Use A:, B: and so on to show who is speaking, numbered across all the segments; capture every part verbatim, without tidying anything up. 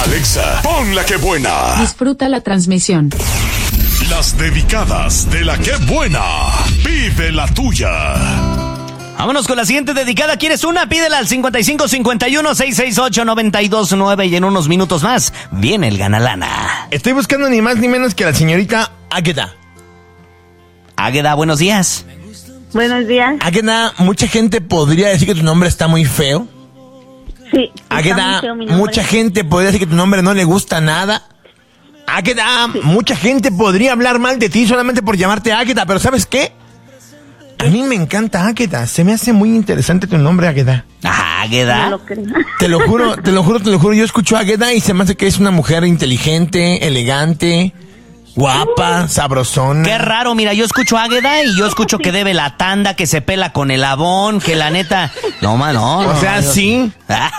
A: Alexa, pon la que buena.
B: Disfruta la transmisión.
A: Las dedicadas de la que buena. Pide la tuya.
C: Vámonos con la siguiente dedicada. ¿Quieres una? Pídela al cincuenta y cinco cincuenta y uno seiscientos sesenta y ocho noventa y dos nueve y en unos minutos más viene el Ganalana.
D: Estoy buscando ni más ni menos que la señorita Águeda.
C: Águeda, buenos días.
E: Buenos días.
D: Águeda, mucha gente podría decir que tu nombre está muy feo.
E: Sí.
D: Águeda, mucha gente podría decir que tu nombre no le gusta nada. Águeda, sí. Mucha gente podría hablar mal de ti solamente por llamarte Águeda, pero ¿sabes qué? A mí me encanta Águeda, se me hace muy interesante tu nombre, Águeda.
C: ¿Águeda?
E: No lo creo.
D: Te lo juro, te lo juro, te lo juro, yo escucho a Águeda y se me hace que es una mujer inteligente, elegante, guapa, sabrosona.
C: Qué raro, mira, yo escucho a Águeda y yo escucho que debe la tanda, que se pela con el abón, que la neta... No, ma, no.
D: O
C: no,
D: sea,
C: yo...
D: sí.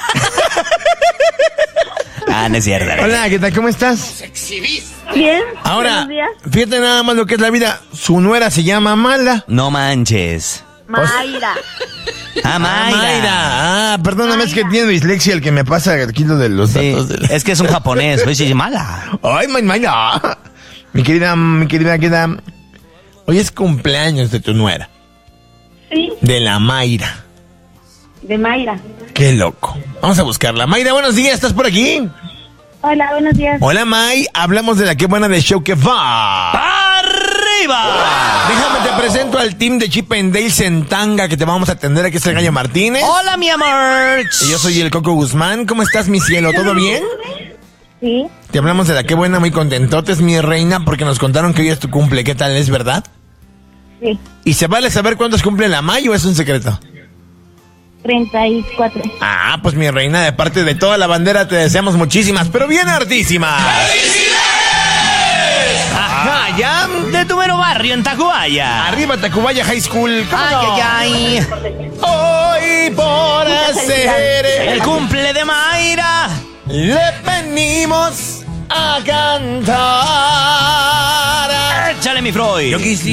C: Ah, no es cierto.
D: Hola, Águeda, ¿cómo estás?
E: Bien.
D: Ahora,
E: Buenos días.
D: fíjate nada más lo que es la vida. Su nuera se llama Mala.
C: No manches.
E: Mayra.
C: Ah, Mayra.
D: Mayra. Ah, perdóname,
E: Mayra.
D: es que tiene dislexia el que me pasa aquí lo de los
C: Sí,
D: datos. De la...
C: es que es un japonés, pues sí, mala.
D: Ay, May- Mayra. Mi querida, mi querida Águeda, hoy es cumpleaños de tu nuera.
E: Sí,
D: De la Mayra.
E: de Mayra.
D: Qué loco. Vamos a buscarla. Mayra, buenos días, ¿estás por aquí?
E: Hola, buenos días.
D: Hola, May. Hablamos de la que buena de show que va.
C: ¡Arriba!
D: Déjame te presento al team de Chip and Dale en tanga que te vamos a atender. Aquí es el Gallo Martínez.
C: Hola, mi amor.
D: Y yo soy el Coco Guzmán. ¿Cómo estás, mi cielo? ¿Todo bien?
E: Sí,
D: Te hablamos de la que buena, muy contentotes, mi reina, porque nos contaron que hoy es tu cumple. ¿Qué tal? ¿Es verdad?
E: sí.
D: ¿Y se vale saber cuántos cumple la May o es un secreto?
E: treinta y cuatro.
D: Ah, pues mi reina, de parte de toda la bandera te deseamos muchísimas, pero bien hartísimas. Ajá, ya.
C: De tu mero barrio en Tacubaya.
D: Arriba Tacubaya High School. ¿Cómo
C: Ay,
D: no?
C: ay, ay.
D: Hoy por hacer
C: El cumple de Mayra.
D: le venimos a cantar.
C: Échale, mi Freud.
D: Yo quisiera